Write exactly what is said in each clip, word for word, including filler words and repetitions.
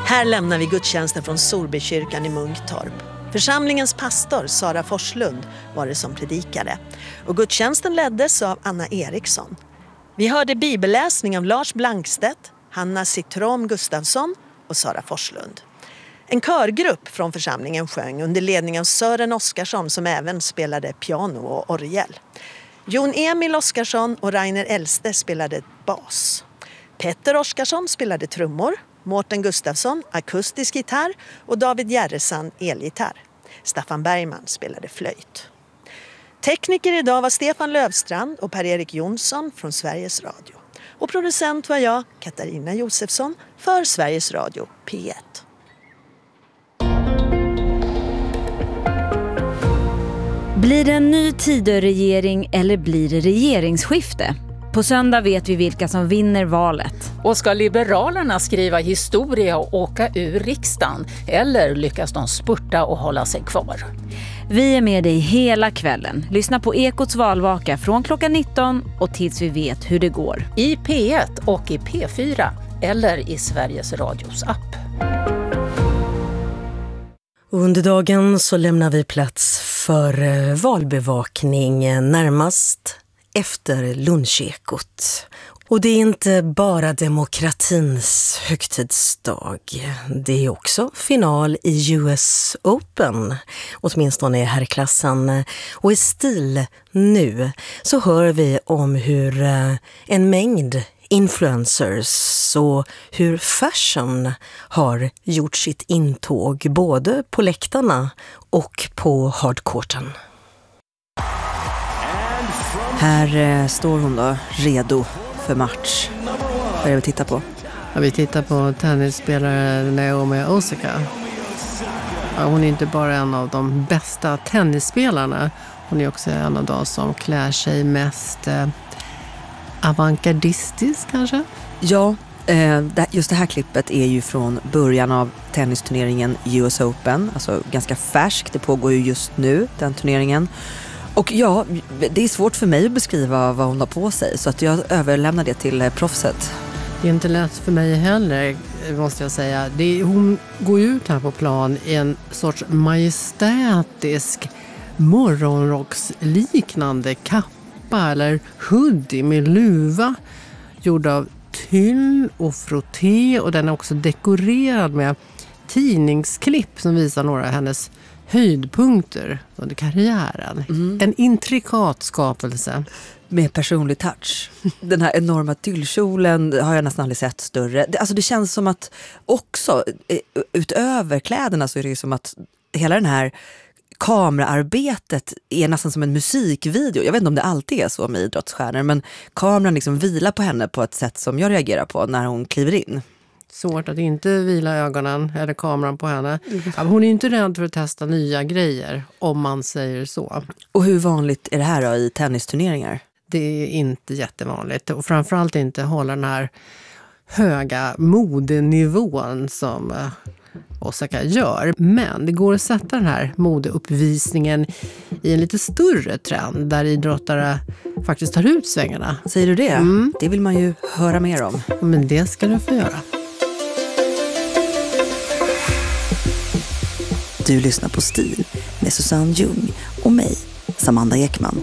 Här lämnar vi gudstjänsten från Sorbykyrkan i Munktorp. Församlingens pastor Sara Forslund var det som predikade. Och gudstjänsten leddes av Anna Eriksson. Vi hörde bibelläsning av Lars Blankstedt, Hanna Citrom Gustafsson och Sara Forslund. En körgrupp från församlingen sjöng under ledning av Sören Oskarsson som även spelade piano och orgel. Jon Emil Oskarsson och Rainer Elste spelade bas. Petter Oskarsson spelade trummor, Mårten Gustafsson akustisk gitarr och David Järresan elgitarr. Staffan Bergman spelade flöjt. Tekniker idag var Stefan Lövstrand och Per-Erik Jonsson från Sveriges Radio. Och producent var jag, Katarina Josefsson, för Sveriges Radio P ett. Blir det en ny Tidöregering eller blir det regeringsskifte? På söndag vet vi vilka som vinner valet. Och ska Liberalerna skriva historia och åka ur riksdagen? Eller lyckas de spurta och hålla sig kvar? Vi är med dig hela kvällen. Lyssna på Ekots valvaka från klockan nitton och tills vi vet hur det går. I P ett och i P fyra eller i Sveriges Radios app. Under dagen så lämnar vi plats för valbevakning närmast efter lunchekot. Och det är inte bara demokratins högtidsdag. Det är också final i U S Open, åtminstone i herrklassen. Och i stil nu så hör vi om hur en mängd influencers och hur fashion har gjort sitt intåg både på läktarna och på hardcourten. Här eh, står hon då, redo för match. Vad är det vi tittar på? Ja, vi tittar på tennisspelare Naomi Osaka. Ja, hon är inte bara en av de bästa tennisspelarna. Hon är också en av de som klär sig mest eh, avantgardistisk kanske. Ja, eh, just det här klippet är ju från början av tennisturneringen U S Open. Alltså ganska färskt, det pågår ju just nu, den turneringen. Och ja, det är svårt för mig att beskriva vad hon har på sig, så att jag överlämnar det till proffset. Det är inte lätt för mig heller, måste jag säga. Det är, hon går ut här på plan i en sorts majestätisk morgonrocksliknande kappa eller hoodie med luva gjord av tyll och frotté, och den är också dekorerad med tidningsklipp som visar några av hennes höjdpunkter under karriären. Mm. En intrikat skapelse. Med personlig touch. Den här enorma tyllkjolen har jag nästan aldrig sett större. Det, alltså det känns som att också utöver kläderna så är det ju som att hela den här kameraarbetet är nästan som en musikvideo. Jag vet inte om det alltid är så med idrottsstjärnor, men kameran liksom vilar på henne på ett sätt som jag reagerar på när hon kliver in. Svårt att inte vila ögonen eller kameran på henne. Ja, hon är inte rädd för att testa nya grejer, om man säger så. Och hur vanligt är det här då i tennisturneringar? Det är inte jättevanligt. Och framförallt inte hålla den här höga modenivån som Osaka gör. Men det går att sätta den här modeuppvisningen i en lite större trend där idrottare faktiskt tar ut svängarna. Säger du det? Mm. Det vill man ju höra mer om. Men det ska du få göra. Du lyssnar på Stil med Susanne Ljung och mig, Samanda Ekman.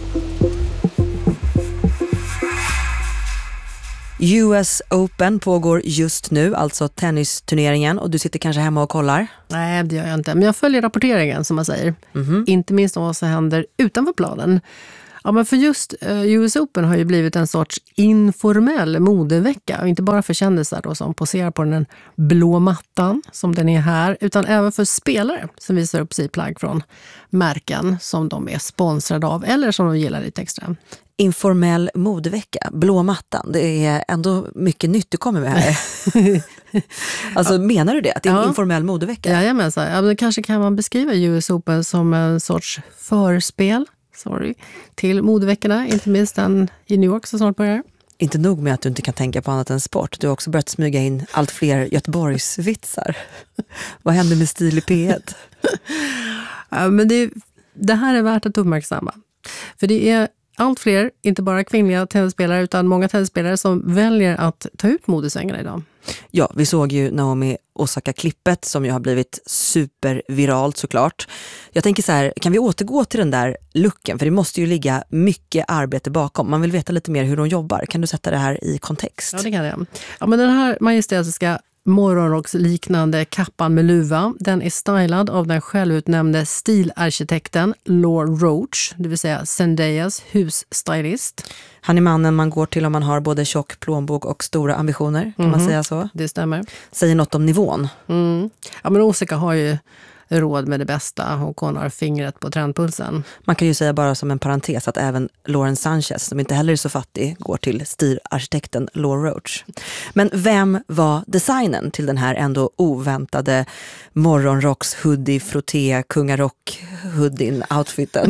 U S Open pågår just nu, alltså tennisturneringen, och du sitter kanske hemma och kollar? Nej, det gör jag inte. Men jag följer rapporteringen, som man säger. Mm-hmm. Inte minst om vad som händer utanför planen. Ja, men för just uh, U S Open har ju blivit en sorts informell modevecka. Och inte bara för kändisar då, som poserar på den blå mattan som den är här, utan även för spelare som visar upp sig plagg från märken som de är sponsrade av eller som de gillar lite extra. Informell modevecka, blå mattan, det är ändå mycket nytt du kommer med här. Alltså ja. Menar du det? Att det är en ja. informell modevecka? Jajamensan. Ja, men kanske kan man beskriva U S Open som en sorts förspel sorry, till modeveckorna, inte minst den i New York så snart börjar. Inte nog med att du inte kan tänka på annat än sport. Du har också börjat smyga in allt fler Göteborgsvitsar. Vad händer med stil i P ett? Ja, men det, det här är värt att uppmärksamma. För det är allt fler, inte bara kvinnliga tennisspelare utan många tennisspelare som väljer att ta ut modesvängarna idag. Ja, vi såg ju Naomi Osaka-klippet som ju har blivit superviralt såklart. Jag tänker så här, kan vi återgå till den där looken? För det måste ju ligga mycket arbete bakom. Man vill veta lite mer hur de jobbar. Kan du sätta det här i kontext? Ja, det kan jag. Ja, men den här majestätiska morgonrocksliknande kappan med luva, den är stylad av den självutnämnde stilarkitekten Laura Roach, det vill säga Zendayas husstylist. Han är mannen man går till om man har både tjock plånbok och stora ambitioner, kan mm-hmm. man säga så? Det stämmer. Säger något om nivån. Mm. Ja, men Osaka har ju råd med det bästa och hon har fingret på trendpulsen. Man kan ju säga bara som en parentes att även Lauren Sanchez, som inte heller är så fattig, går till stilarkitekten Laura Roach. Men vem var designen till den här ändå oväntade morgonrocks hoodie frotté kungarock hoodien outfiten?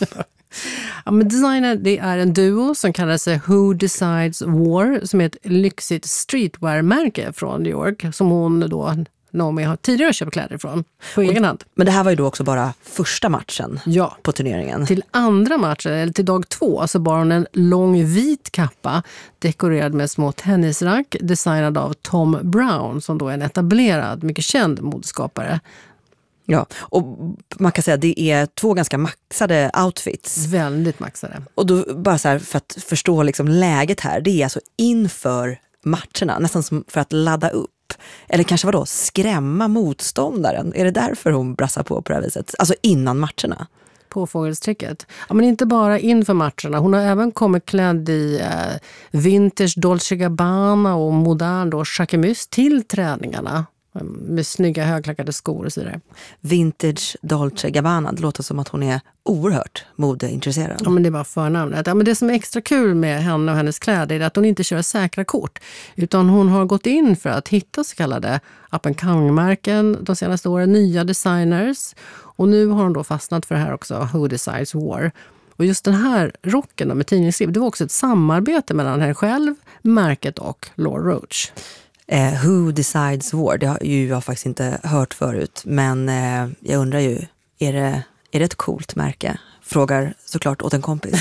Ja, men designen, det är en duo som kallar sig Who Decides War, som är ett lyxigt streetwear-märke från New York som hon då Naomi har tidigare köpt kläder från på egen hand. Men det här var ju då också bara första matchen ja. på turneringen. Till andra matchen, eller till dag två, så bar hon en lång vit kappa dekorerad med små tennisrack designad av Tom Brown som då är en etablerad, mycket känd modeskapare. Ja, och man kan säga att det är två ganska maxade outfits. Väldigt maxade. Och då bara så här, för att förstå liksom läget här, det är alltså inför matcherna, nästan som för att ladda upp. Eller kanske vadå, skrämma motståndaren? Är det därför hon brassar på på det här viset? Alltså innan matcherna? Påfågelstricket. Ja, men inte bara inför matcherna. Hon har även kommit klädd i eh, vintage Dolce Gabbana och modern då Jacquemus till träningarna. Med snygga högklackade skor och så vidare. Vintage Dolce Gabbana, det låter som att hon är oerhört modeintresserad. Ja, men det är bara förnamnet. Ja, men det som är extra kul med henne och hennes kläder är att hon inte kör säkra kort. Utan hon har gått in för att hitta så kallade up-and-coming-märken de senaste åren, nya designers. Och nu har hon då fastnat för det här också, Who Decides War. Och just den här rocken med tidningsskriv, det var också ett samarbete mellan henne själv, märket och Laura Roach. Eh, Who Decides War, det har ju jag faktiskt inte hört förut. Men eh, jag undrar ju, är det, är det ett coolt märke? Frågar såklart åt en kompis.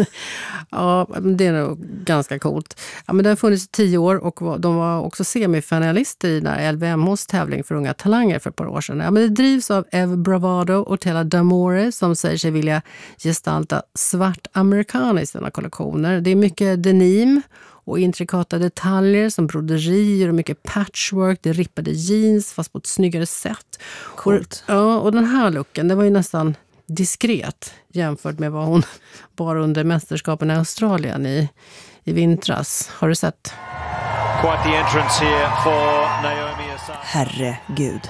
Ja, det är nog ganska coolt. Ja, men den har funnits i tio år och de var också semifinalister i den här L V M H:s tävling för unga talanger för ett par år sedan. Ja, men det drivs av Eve Bravado och Tella D'Amore som säger sig vilja gestalta svart americana i sina kollektioner. Det är mycket denim och intrikata detaljer som broderier och mycket patchwork, det rippade jeans fast på ett snyggare sätt. Coolt. Och, ja, och den här looken, det var ju nästan diskret jämfört med vad hon bar under mästerskapen i Australien i, i vintras. Har du sett? Quite the entrance here for Naomi Osaka. Herregud.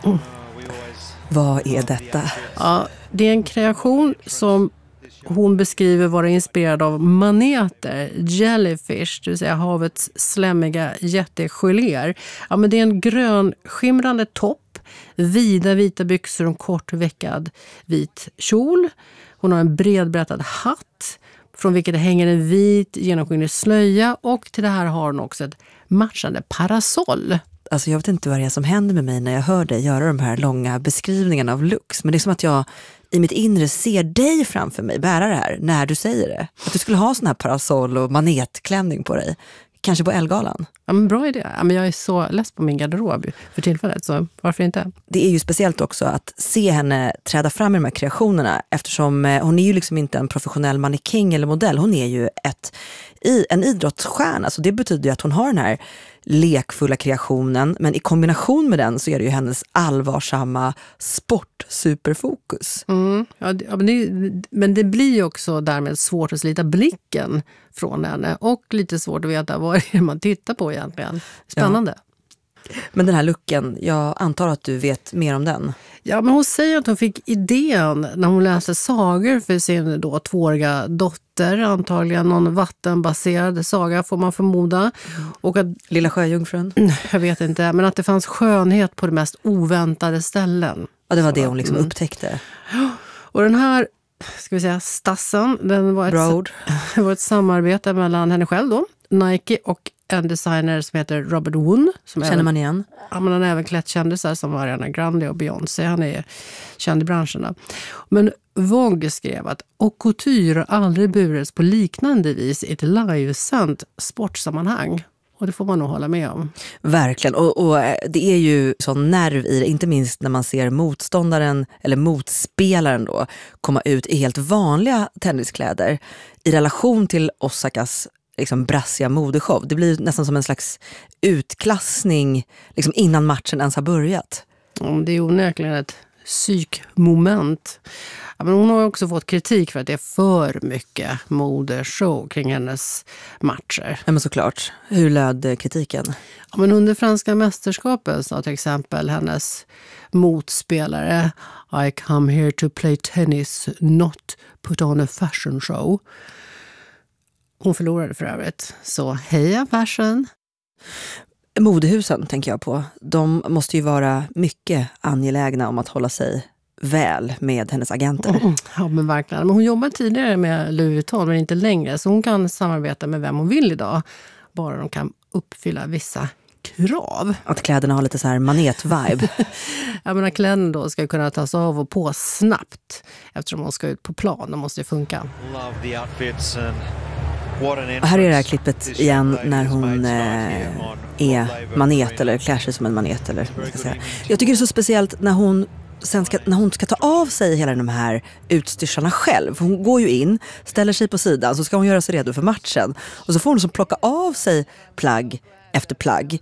Vad är detta? Ja, det är en kreation som hon beskriver vara inspirerad av maneter, jellyfish, det vill säga havets slämmiga jättegeléer. Ja, men det är en grön skimrande topp, vida vita byxor och en kort veckad vit kjol. Hon har en bredbrättad hatt från vilket det hänger en vit genomskinlig slöja och till det här har hon också ett matchande parasoll. Alltså jag vet inte vad det är som händer med mig när jag hör dig göra de här långa beskrivningarna av looks. Men det är som att jag i mitt inre ser dig framför mig bära det här när du säger det. Att du skulle ha sån här parasoll och manetklänning på dig. Kanske på Elgalan. Ja, men bra idé. Ja, men jag är så less på min garderob för tillfället, så varför inte? Det är ju speciellt också att se henne träda fram i de här kreationerna eftersom hon är ju liksom inte en professionell mannekäng eller modell. Hon är ju ett, en idrottsstjärna, så det betyder ju att hon har den här lekfulla kreationen, men i kombination med den så är det ju hennes allvarsamma sportsuperfokus. Mm, ja, det, men, det, men det blir ju också därmed svårt att slita blicken från henne och lite svårt att veta vad det är man tittar på egentligen. Spännande. Ja. Men den här looken, jag antar att du vet mer om den. Ja, men hon säger att hon fick idén när hon läste sagor för sin då tvååriga dotter. Antagligen någon vattenbaserad saga får man förmoda. Mm. Och att, Lilla sjöjungfrun? Jag vet inte, men att det fanns skönhet på de mest oväntade ställen. Ja, det var det hon liksom mm. upptäckte. Och den här, ska vi säga, stassen, den var ett, Broad. det var ett samarbete mellan henne själv då, Nike och en designer som heter Robert Woon. Som Känner även, man igen? Ja, men han har även klätt kändisar som Ariana Grande och Beyoncé. Han är känd i branschen. Då. Men Vogue skrev att haute couture har aldrig burits på liknande vis i ett livesänt sportsammanhang. Och det får man nog hålla med om. Verkligen, och, och det är ju sån nerv i det, inte minst när man ser motståndaren eller motspelaren då komma ut i helt vanliga tenniskläder i relation till Osakas liksom brassiga modeshow. Det blir nästan som en slags utklassning liksom innan matchen ens har börjat. Det är onekligen ett psykmoment. Ja, men hon har också fått kritik för att det är för mycket modeshow kring hennes matcher. Ja, men såklart. Hur löd kritiken? Ja, men under franska mästerskapet sa till exempel hennes motspelare I come here to play tennis, not put on a fashion show. Hon förlorade för övrigt. Så heja fashion! Modehusen tänker jag på. De måste ju vara mycket angelägna om att hålla sig väl med hennes agenter. Mm, ja, men verkligen. Men hon jobbar tidigare med Louis Vuitton, men inte längre. Så hon kan samarbeta med vem hon vill idag. Bara de kan uppfylla vissa krav. Att kläderna har lite så här manet-vibe. Jag menar, kläderna då ska kunna tas av och på snabbt. Eftersom hon ska ut på plan. De måste ju funka. Love the outfits and här är det här klippet igen när hon eh, är manet eller klär sig som en manet. Eller, vad ska jag säga. Jag tycker det är så speciellt när hon, sen ska, när hon ska ta av sig hela de här utstyrslarna själv. Hon går ju in, ställer sig på sidan, så ska hon göra sig redo för matchen. Och så får hon så plocka av sig plagg efter plagg.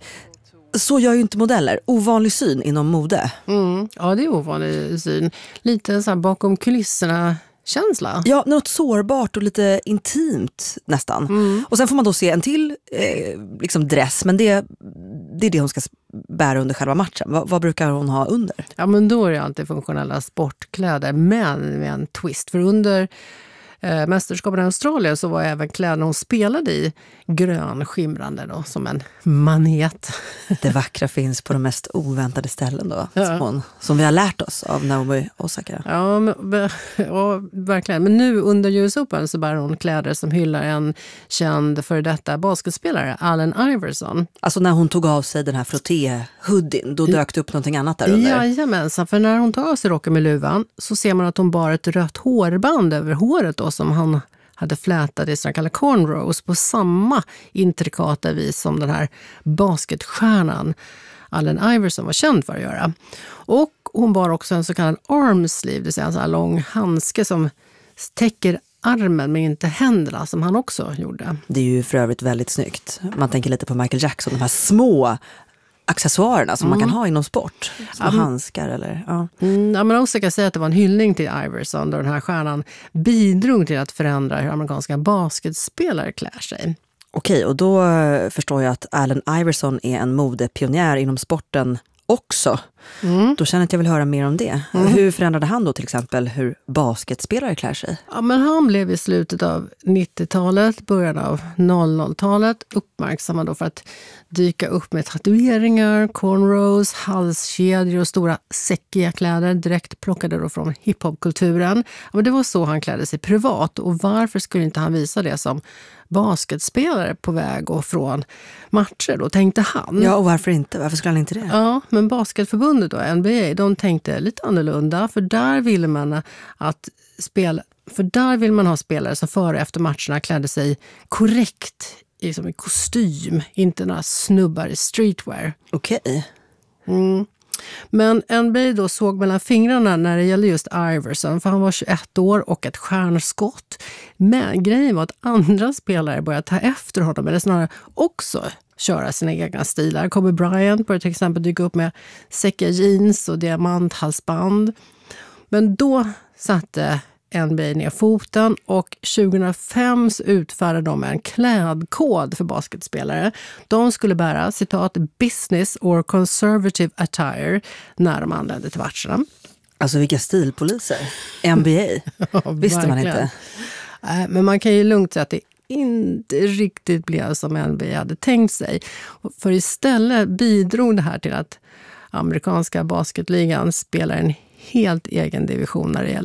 Så gör ju inte modeller. Ovanlig syn inom mode. Mm, ja, det är ovanlig syn. Lite så här bakom kulisserna känsla. Ja, något sårbart och lite intimt nästan. Mm. Och sen får man då se en till eh, liksom dress, men det, det är det hon ska bära under själva matchen. Va, vad brukar hon ha under? Ja, men då är det alltid funktionella sportkläder, men med en twist. För under eh, mästerskapen i Australien så var även kläderna hon spelade i grönskimrande då, som en manet. Det vackra finns på de mest oväntade ställen då, ja. som, hon, som vi har lärt oss av Naomi Osaka. Ja, men, ja, verkligen. Men nu under U S Open så bär hon kläder som hyllar en känd för detta basketspelare, Allen Iverson. Alltså när hon tog av sig den här frotté-hoodien, då dök det upp någonting annat där under. Jajamensan, för när hon tar av sig rocken med luvan så ser man att hon bar ett rött hårband över håret då, som han hade flätat i så kallade cornrows på samma intrikata vis som den här basketstjärnan Allen Iverson var känd för att göra. Och hon bar också en så kallad arm sleeve, det vill säga en sån här lång handske som täcker armen men inte händerna, som han också gjorde. Det är ju för övrigt väldigt snyggt. Man tänker lite på Michael Jackson, de här små accessoarerna som mm. man kan ha inom sport. Som um, handskar eller... Ja. Mm, ja, men också kan säga att det var en hyllning till Iverson då den här stjärnan bidrog till att förändra hur amerikanska basketspelare klär sig. Okej, och då förstår jag att Allen Iverson är en modepionjär inom sporten också. Mm. Då känner jag att jag vill höra mer om det. Mm. Hur förändrade han då till exempel hur basketspelare klär sig? Ja, men han blev i slutet av nittiotalet, början av noll noll-talet uppmärksammad då för att dyka upp med tatueringar, cornrows, halskedjor och stora säckiga kläder direkt plockade då från hiphopkulturen. Ja, men det var så han klädde sig privat, och varför skulle inte han visa det som basketspelare på väg och från matcher då, tänkte han. Ja, och varför inte? Varför skulle han inte det? Ja, men basketförbundet då, N B A, de tänkte lite annorlunda, för där ville man att spela, för där vill man ha spelare som före och efter matcherna klädde sig korrekt i, som i kostym, inte några snubbar i streetwear. Okej. Okay. Mm. Men N B A då såg mellan fingrarna när det gällde just Iverson, för han var tjugoett år och ett stjärnskott. Men grejen var att andra spelare började ta efter honom, eller snarare också köra sina egna stilar. Kobe Bryant började till exempel dyka upp med säckiga jeans och diamanthalsband. Men då satte N B A ner foten, och tjugohundrafem utfärdade de en klädkod för basketspelare. De skulle bära, citat, business or conservative attire när de anlände till matcherna. Alltså vilka stilpoliser. N B A. Ja, visste man inte. Nej, men man kan ju lugnt säga att det inte riktigt blev som N B A hade tänkt sig. För istället bidrog det här till att amerikanska basketligan spelar en helt egen division när det gäller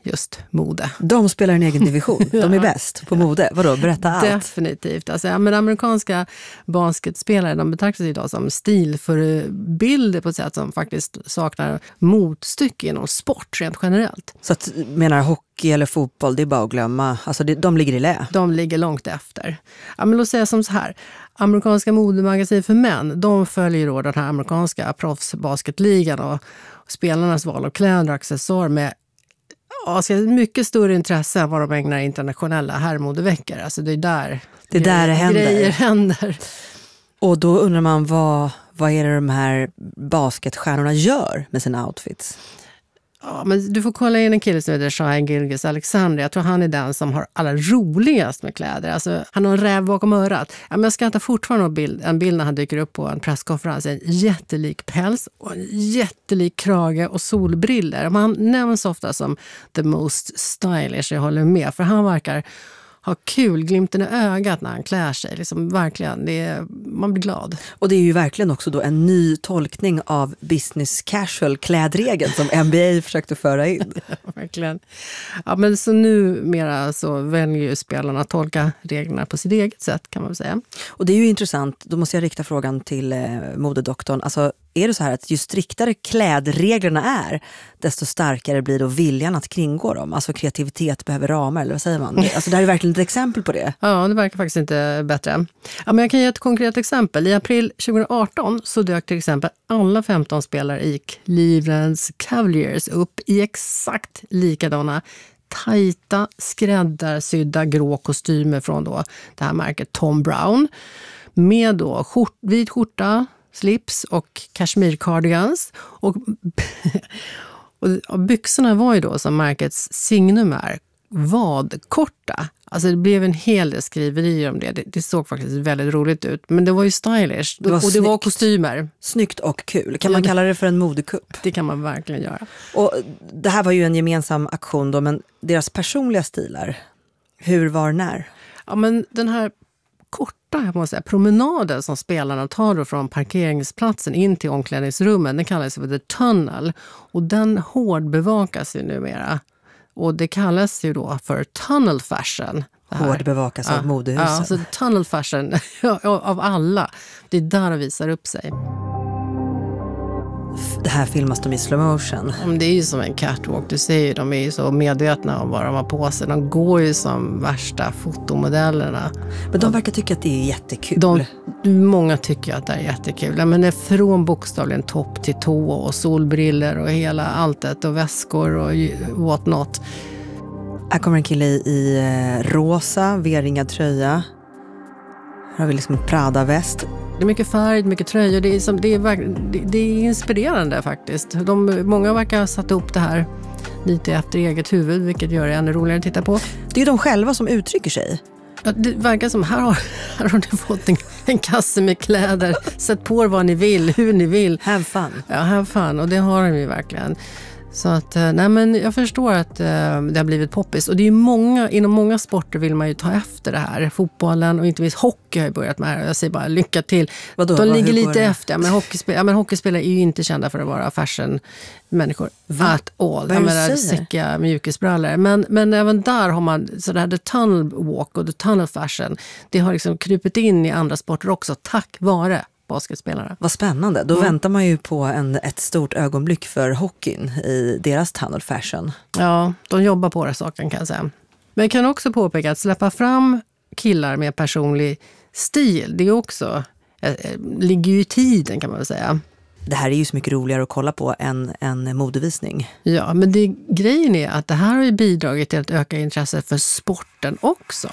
just mode. De spelar en egen division. De är bäst på mode. Vadå? Berätta allt. Definitivt. Alltså, ja, men amerikanska basketspelare, de betraktas idag som stilförebilder på ett sätt som faktiskt saknar motstycke inom sport rent generellt. Så att, menar hockey eller fotboll, det är bara att glömma. Alltså det, de ligger i lä. De ligger långt efter. Ja, men låt säga som så här. Amerikanska modemagasin för män, de följer då den här amerikanska proffsbasketligan och spelarnas val av kläder och accessoarer med ja, mycket större intresse än vad de ägnar internationella herrmodeveckor. Alltså det är där det, är där det händer. grejer händer. Och då undrar man vad, vad är det de här basketstjärnorna gör med sina outfits? Ja, men du får kolla in en kille som heter Shai Gilgeous-Alexander. Jag tror han är den som har allra roligast med kläder. Alltså, han har en räv bakom örat. Ja, men jag skrattar fortfarande en bild, en bild när han dyker upp på en presskonferens. En jättelik päls och en jättelik krage och solbriller. Man nämns ofta som the most stylish, jag håller med. För han verkar ha kul, glimten i ögat när han klär sig. Liksom, verkligen, det är, man blir glad. Och det är ju verkligen också då en ny tolkning av business casual klädregeln som N B A försökte föra in. Ja, verkligen. Ja, men så numera så väljer ju spelarna att tolka reglerna på sitt eget sätt, kan man väl säga. Och det är ju intressant, då måste jag rikta frågan till eh, modedoktorn. Alltså, är det så här att ju striktare klädreglerna är, desto starkare blir då viljan att kringgå dem? Alltså kreativitet behöver ramar, eller vad säger man? Alltså det här är verkligen ett exempel på det. Ja, det verkar faktiskt inte bättre. Ja, men jag kan ge ett konkret exempel. I april tjugoarton så dök till exempel alla femton spelare i Cleveland Cavaliers upp i exakt likadana tajta, skräddarsydda grå kostymer från då det här märket Tom Brown. Med då skjort, vit skjorta, slips och cashmere cardigans. Och, och byxorna var ju då som märkets signum är vadkorta. Alltså det blev en hel del skriverier om det. det. Det såg faktiskt väldigt roligt ut. Men det var ju stylish. Det var och det snyggt. Var kostymer. Snyggt och kul. Kan man kalla det för en modekupp? Det kan man verkligen göra. Och det här var ju en gemensam aktion då, men deras personliga stilar, hur, var, när? Ja, men den här korta jag måste säga, promenaden som spelarna tar då från parkeringsplatsen in till omklädningsrummen, den kallas för The Tunnel. Och den hårdbevakas ju numera. Och det kallas ju då för tunnel fashion. Hård bevakas ja, av modehusen. Ja, alltså tunnel fashion av alla. Det är där det visar upp sig. Det här filmas de i slow motion. Det är ju som en catwalk. Du ser ju, de är ju så medvetna om vad de har på sig. De går ju som värsta fotomodellerna. Men de verkar tycka att det är jättekul. De, många tycker att det är jättekul. Men det är från bokstavligen topp till tå och solbriller och hela alltet och väskor och what not. Här kommer en kille i, i rosa, V-ringad tröja. Här har vi liksom en Prada-väst. Det är mycket färg, mycket tröjor. Det är, som, det är, det, det är inspirerande faktiskt. De, många verkar ha satt upp det här lite efter eget huvud, vilket gör det ännu roligare att titta på. Det är de själva som uttrycker sig. Ja, det verkar som, här har, här har ni fått en, en kasse med kläder. Sätt på vad ni vill, hur ni vill. Have fun. Ja, have fun. Och det har de ju verkligen. Så att, nej men jag förstår att eh, det har blivit poppis. Och det är många, inom många sporter vill man ju ta efter det här. Fotbollen och inte minst hockey har ju börjat med det. Jag säger bara lycka till. Vadå, de vad, ligger lite det? efter. Men, hockeyspel, ja, men hockeyspelare är ju inte kända för att vara fashion-människor. Va? At all. Jag menar säcka mjukisbrallor. Men, men även där har man så det här the tunnel walk och the tunnel fashion. Det har liksom krypit in i andra sporter också tack vare basketspelare. Vad spännande. Då mm. väntar man ju på en, ett stort ögonblick för hockeyn i deras tunnel fashion. Ja, de jobbar på det saken kan jag säga. Men jag kan också påpeka att släppa fram killar med personlig stil, det är också, äh, ligger ju i tiden kan man väl säga. Det här är ju så mycket roligare att kolla på än en modevisning. Ja, men det, grejen är att det här har ju bidragit till att öka intresset för sporten också.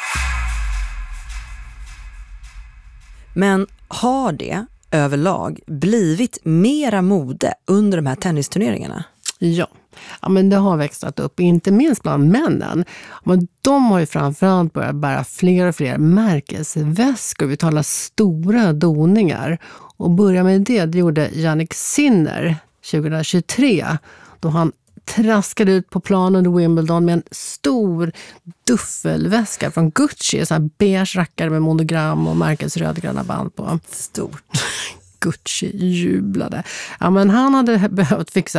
Men har det överlag blivit mera mode under de här tennisturneringarna? Ja. Ja, men det har växlat upp, inte minst bland männen. Men de har ju framförallt börjat bära fler och fler märkesväskor. Vi talar stora doningar. Och börja med det, det gjorde Jannik Sinner tjugohundratjugotre. Då han traskade ut på planen under Wimbledon med en stor duffelväska från Gucci. En sån här beige rackare med monogram och märkesrödgröna band på. Stort. Gucci jublade. Ja, men han hade behövt fixa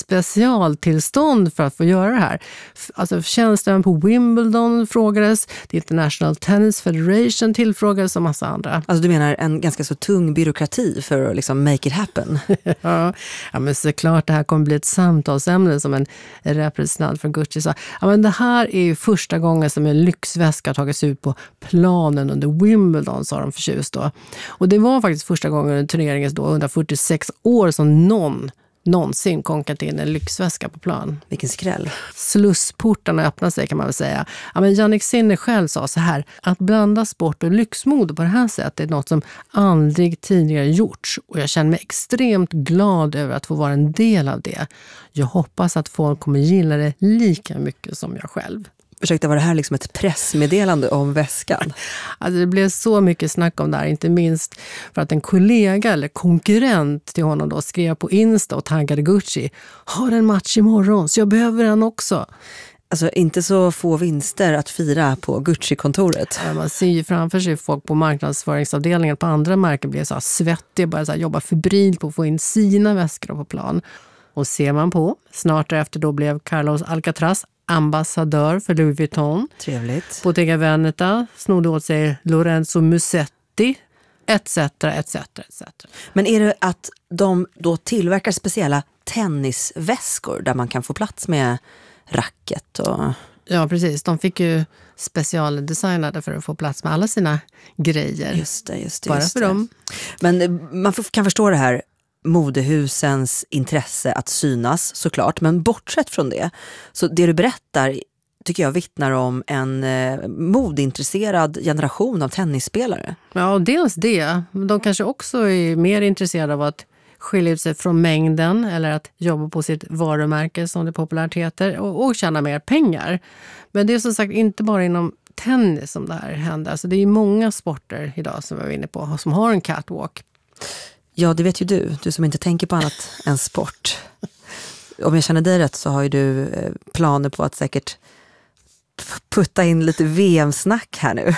specialtillstånd för att få göra det här. Alltså tjänstemännen på Wimbledon frågades, The International Tennis Federation tillfrågades och massa andra. Alltså du menar en ganska så tung byråkrati för att liksom make it happen? ja, ja, men såklart det här kommer bli ett samtalsämne som en representant från Gucci sa. Ja, men det här är ju första gången som en lyxväska har tagits ut på planen under Wimbledon, sa de förtjust då. Och det var faktiskt första gången under turneringen då under fyrtiosex år som någon någonsin konkat in en lyxväska på plan. Vilken skräll. Slussportarna öppnar sig kan man väl säga. Ja, men Jannik Sinner själv sa så här, att blanda sport och lyxmode på det här sättet är något som aldrig tidigare gjorts. Och jag känner mig extremt glad över att få vara en del av det. Jag hoppas att folk kommer gilla det lika mycket som jag själv. Försökte vara det här liksom ett pressmeddelande om väskan? Alltså det blev så mycket snack om det här, inte minst för att en kollega eller konkurrent till honom då skrev på Insta och taggade Gucci. Har en match imorgon så jag behöver den också. Alltså inte så få vinster att fira på Gucci-kontoret. Ja, man ser ju framför sig folk på marknadsföringsavdelningen på andra märken blir så här svettiga, bara så här jobba febrilt på att få in sina väskor på plan. Och ser man på, snart därefter då blev Carlos Alcatraz ambassadör för Louis Vuitton. Trevligt. Bottega Veneta snodde åt sig Lorenzo Musetti, et cetera, et cetera, et cetera. Men är det att de då tillverkar speciella tennisväskor där man kan få plats med racket och... Ja, precis. De fick ju specialdesignade för att få plats med alla sina grejer. Just det, just det. Bara just för det. dem. Men man kan förstå det här modehusens intresse att synas såklart, men bortsett från det, så det du berättar tycker jag vittnar om en eh, modintresserad generation av tennisspelare. Ja, dels det. De kanske också är mer intresserade av att skilja ut sig från mängden eller att jobba på sitt varumärke som det populärt heter och, och tjäna mer pengar. Men det är som sagt inte bara inom tennis som det här händer. Alltså det är många sporter idag som vi var inne på som har en catwalk. Ja, det vet ju du. Du som inte tänker på annat än sport. Om jag känner dig rätt så har ju du eh, planer på att säkert putta in lite V M-snack här nu.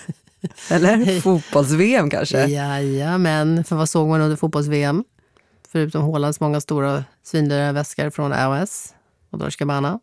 Eller? Fotbolls-V M kanske? Ja, men för vad såg man under fotbolls-V M? Förutom Haalands många stora svindyra väskor från A O S och Dolce Gabbana.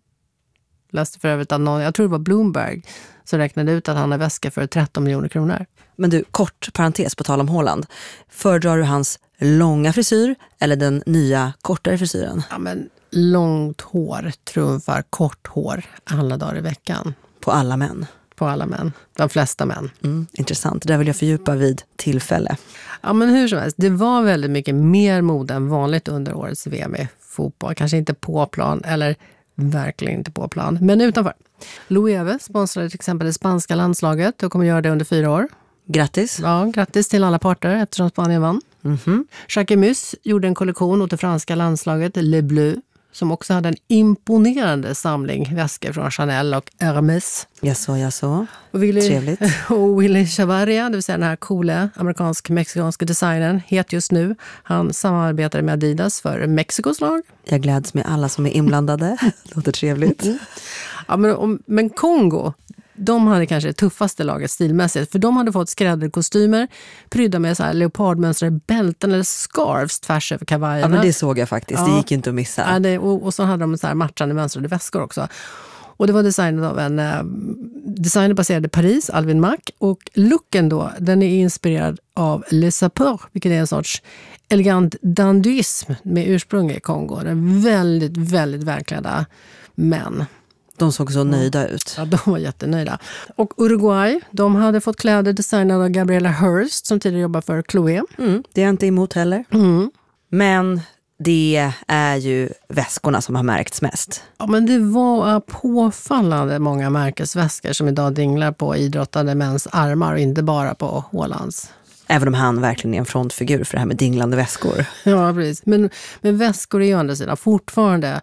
Läste för övrigt att någon, jag tror det var Bloomberg, som räknade ut att han har väskor för tretton miljoner kronor. Men du, kort parentes på tal om Haaland. Föredrar du hans långa frisyr eller den nya kortare frisyren? Ja, men långt hår trumfar kort hår alla dagar i veckan. På alla män? På alla män. De flesta män. Mm, intressant. Det där vill jag fördjupa vid tillfälle. Ja, men hur som helst. Det var väldigt mycket mer mode än vanligt under årets V M i fotboll. Kanske inte på plan eller verkligen inte på plan. Men utanför. Loewe sponsrade till exempel det spanska landslaget och kommer göra det under fyra år. Grattis. Ja, grattis till alla parter eftersom Spanien vann. Mm-hmm. Jacques Mus gjorde en kollektion åt det franska landslaget Le Bleu som också hade en imponerande samling väskor från Chanel och Hermès. Jaså, jaså. Och Willy, Trevligt. Och Willy Chavarria, det vill säga den här coola amerikansk-mexikanska designern, het just nu. Han samarbetade med Adidas för Mexikos lag. Jag gläds med alla som är inblandade. Låter trevligt. Ja, men, om, men Kongo, de hade kanske det tuffaste laget stilmässigt. För de hade fått skräddarkostymer, prydda med så här leopardmönstrade bälten eller scarves tvärs över kavajerna. Ja, men det såg jag faktiskt. Ja. Det gick inte att missa. Ja, det, och, och så hade de så här matchande mönstrade väskor också. Och det var designat av en eh, designer baserad i Paris, Alvin Mack. Och looken då, den är inspirerad av Le Sapeur, vilket är en sorts elegant dandyism med ursprung i Kongo. Det är väldigt, väldigt välklädda män. De såg så nöjda ut. Ja, de var jättenöjda. Och Uruguay, de hade fått kläder designade av Gabriella Hearst som tidigare jobbar för Chloé. Mm, det är jag inte emot heller. Mm. Men det är ju väskorna som har märkts mest. Ja, men det var påfallande många märkesväskor som idag dinglar på idrottande mäns armar och inte bara på Haalands. Även om han verkligen är en frontfigur för det här med dinglande väskor. Ja, precis. Men, men väskor är ju å andra sidan fortfarande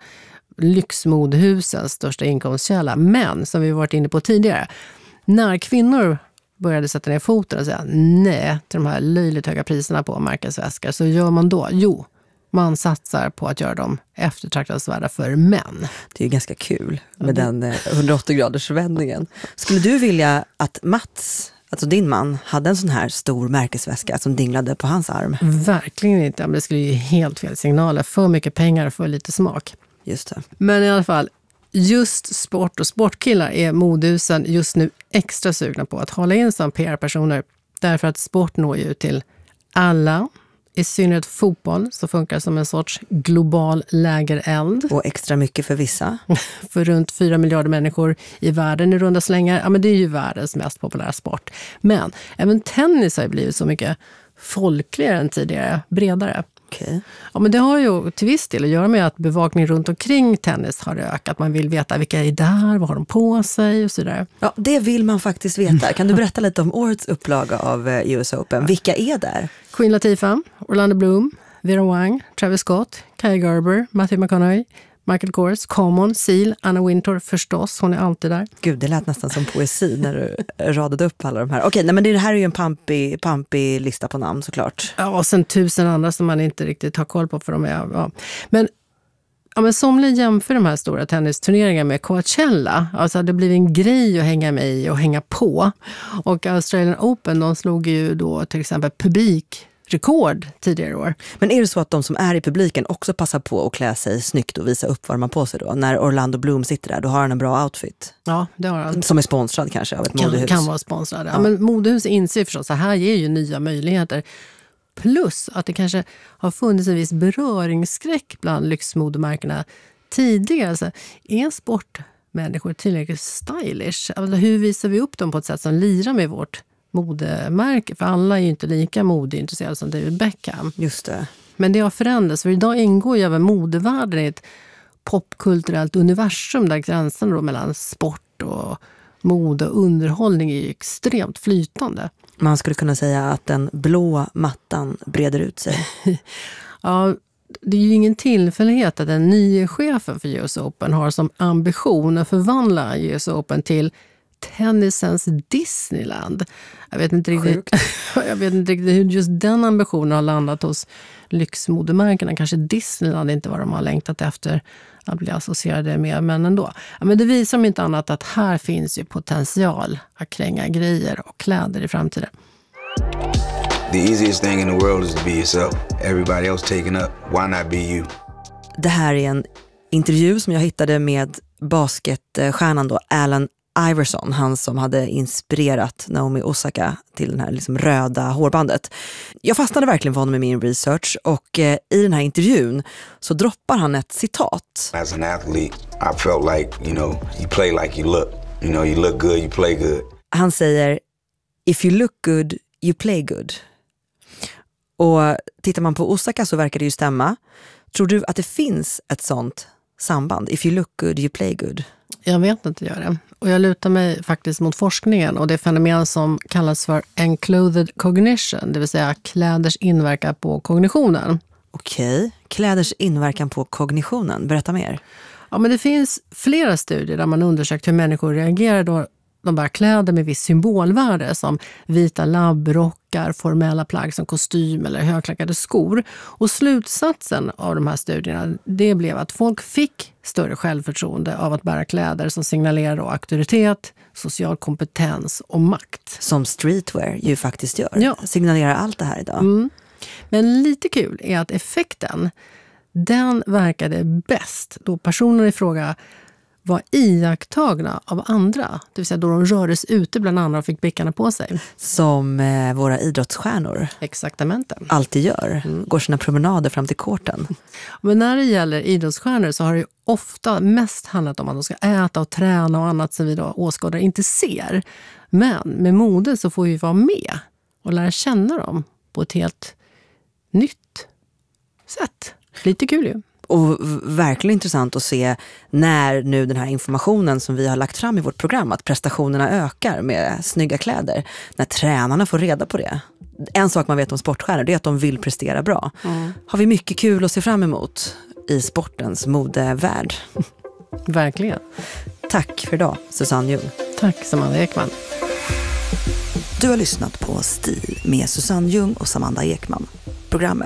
lyxmodhusens största inkomstkälla. Men, som vi varit inne på tidigare, när kvinnor började sätta ner foten och säga nej till de här löjligt höga priserna på märkesväskor, så gör man då? Jo, man satsar på att göra dem eftertraktansvärda för män. Det är ju ganska kul med den hundraåttio graders vändningen. Skulle du vilja att Mats, Alltså din man hade en sån här stor märkesväska som dinglade på hans arm. Verkligen inte. Men det skulle ju helt fel signaler. För mycket pengar och för lite smak. Just det. Men i alla fall, just sport och sportkillar är modehusen just nu extra sugna på att hålla in som P R-personer. Därför att sport når ju till alla. I synnerhet fotboll så funkar som en sorts global lägereld. Och extra mycket för vissa. För runt fyra miljarder människor i världen i runda slängar. Ja, men det är ju världens mest populära sport. Men även tennis har ju blivit så mycket folkligare än tidigare, bredare. Okay. Ja, men det har ju till viss del att göra med att bevakning runt omkring tennis har ökat. Man vill veta vilka är där, vad har de på sig och så där. Ja, det vill man faktiskt veta. Kan du berätta lite om årets upplaga av U S Open? Vilka är där? Queen Latifah, Orlando Bloom, Vera Wang, Travis Scott, Kai Gerber, Matthew McConaughey, Michael Kors, Common, Seal, Anna Wintour förstås, hon är alltid där. Gud, det lät nästan som poesi när du radade upp alla de här. Okej, nej, men det här är ju en pampig, pampig lista på namn såklart. Ja, och sen tusen andra som man inte riktigt har koll på för de är, ja. Men, ja, men somliga jämför de här stora tennisturneringarna med Coachella. Alltså det blev en grej att hänga med i och hänga på. Och Australian Open, de slog ju då till exempel publik rekord tidigare år. Men är det så att de som är i publiken också passar på att klä sig snyggt och visa upp vad de har på sig då? När Orlando Bloom sitter där, då har han en bra outfit. Ja, det har han. Som är sponsrad kanske av ett kan, modehus. Kan vara sponsrad. Ja. Ja, men modehus inser förstås att här ger ju nya möjligheter. Plus att det kanske har funnits en viss beröringsskräck bland lyxmodemärkena tidigare. Alltså, är sportmänniskor tillräckligt stylish? Alltså, hur visar vi upp dem på ett sätt som lirar med vårt modemärke? För alla är ju inte lika modeintresserade som David Beckham. Just det. Men det har förändrats. För idag ingår ju även modevärlden i ett popkulturellt universum där gränsen då mellan sport och mode och underhållning är ju extremt flytande. Man skulle kunna säga att den blå mattan breder ut sig. Ja, det är ju ingen tillfällighet att den nya chefen för U S Open har som ambition att förvandla U S Open till tennisens Disneyland. Jag vet inte riktigt, jag vet inte riktigt hur just den ambitionen har landat hos lyxmodemärkena. Kanske Disneyland inte vad de har längtat efter att bli associerade med, men ändå. Ja, men det visar om inte annat att här finns ju potential att kränga grejer och kläder i framtiden. The easiest thing in the world is to be yourself. Everybody else taken up. Why not be you? Det här är en intervju som jag hittade med basketstjärnan då, Allen Iverson, han som hade inspirerat Naomi Osaka till den här liksom röda hårbandet. Jag fastnade verkligen för honom i min research och eh, i den här intervjun så droppar han ett citat. As an athlete, I felt like, you know, you play like you look. You know, you look good, you play good. Han säger, if you look good, you play good. Och tittar man på Osaka så verkar det ju stämma. Tror du att det finns ett sånt samband? If you look good, you play good. Jag vet inte gör det. Och jag lutar mig faktiskt mot forskningen och det fenomen som kallas för enclothed cognition, det vill säga kläders inverkan på kognitionen. Okej, kläders inverkan på kognitionen. Berätta mer. Ja, men det finns flera studier där man undersökt hur människor reagerar då de bär kläder med viss symbolvärde som vita labbrockar, formella plagg som kostym eller högklackade skor. Och slutsatsen av de här studierna det blev att folk fick större självförtroende av att bära kläder som signalerar auktoritet, social kompetens och makt. Som streetwear ju faktiskt gör. Ja. Signalerar allt det här idag. Mm. Men lite kul är att effekten, den verkade bäst då personer i fråga var iakttagna av andra. Det vill säga då de rördes ute bland andra och fick blickarna på sig. Som eh, våra idrottsstjärnor. Exaktamente. Alltid gör. Mm. Går sina promenader fram till korten. Men när det gäller idrottsstjärnor så har det ofta mest handlat om att de ska äta och träna och annat som vi då åskådare inte ser. Men med mode så får vi vara med och lära känna dem på ett helt nytt sätt. Lite kul ju. Och verkligen intressant att se när nu den här informationen som vi har lagt fram i vårt program, att prestationerna ökar med snygga kläder, när tränarna får reda på det. En sak man vet om sportstjärnor det är att de vill prestera bra. Mm. Har vi mycket kul att se fram emot i sportens modevärld. Verkligen. Tack för idag, Susanne Ljung. Tack, Samanda Ekman. Du har lyssnat på Stil med Susanne Ljung och Samanda Ekman. Programmet